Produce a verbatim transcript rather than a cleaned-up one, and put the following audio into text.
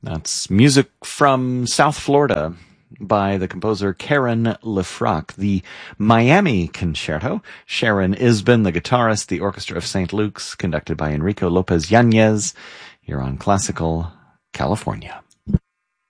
That's music from South Florida by the composer Karen LeFrak. The Miami Concerto. Sharon Isbin, the guitarist. The Orchestra of Saint Luke's, conducted by Enrico Lopez Yanez. Here on Classical California.